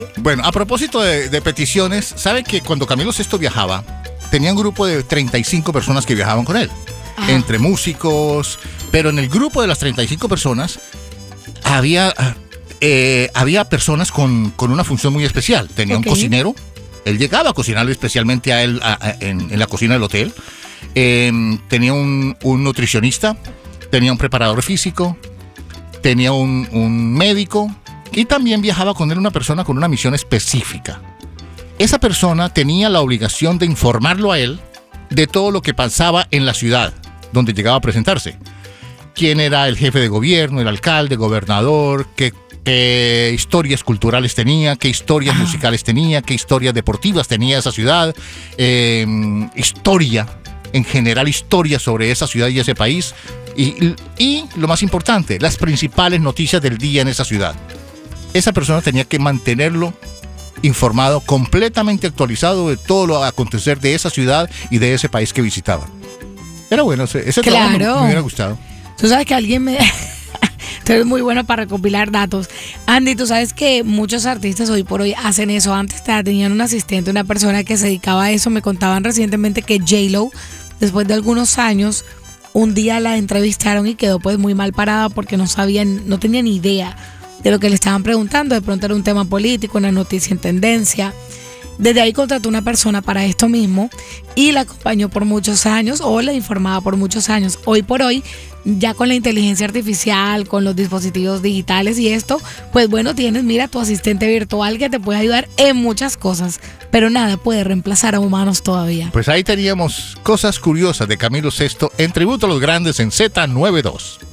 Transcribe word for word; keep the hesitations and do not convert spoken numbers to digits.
Bueno, a propósito de, de peticiones, ¿sabe que cuando Camilo Sesto viajaba, tenía un grupo de treinta y cinco personas que viajaban con él? Ajá. Entre músicos, pero en el grupo de las treinta y cinco personas había, eh, había personas con, con una función muy especial. Tenía okay. un cocinero, él llegaba a cocinarle especialmente a él a, a, en, en la cocina del hotel. Eh, tenía un, un nutricionista, tenía un preparador físico, tenía un, un médico y también viajaba con él una persona con una misión específica. Esa persona tenía la obligación de informarlo a él de todo lo que pasaba en la ciudad donde llegaba a presentarse. Quién era el jefe de gobierno, el alcalde, gobernador, qué, qué historias culturales tenía, qué historias ah. musicales tenía, qué historias deportivas tenía esa ciudad, eh, historia, en general historia sobre esa ciudad y ese país, y, y lo más importante, las principales noticias del día en esa ciudad. Esa persona tenía que mantenerlo informado, completamente actualizado de todo lo acontecer de esa ciudad y de ese país que visitaba. Era bueno, ese, ese claro. trabajo me, me hubiera gustado. Tú sabes que alguien me... Tú eres muy bueno para recopilar datos. Andy, tú sabes que muchos artistas hoy por hoy hacen eso. Antes tenían un asistente, una persona que se dedicaba a eso. Me contaban recientemente que J-Lo, después de algunos años, un día la entrevistaron y quedó pues muy mal parada porque no sabían, no tenía ni idea de lo que le estaban preguntando. De pronto era un tema político, una noticia en tendencia. Desde ahí contrató una persona para esto mismo y la acompañó por muchos años o la informaba por muchos años. Hoy por hoy, ya con la inteligencia artificial, con los dispositivos digitales y esto, pues bueno, tienes, mira, tu asistente virtual que te puede ayudar en muchas cosas, pero nada puede reemplazar a humanos todavía. Pues ahí teníamos cosas curiosas de Camilo Sesto en tributo a los grandes en Z noventa y dos.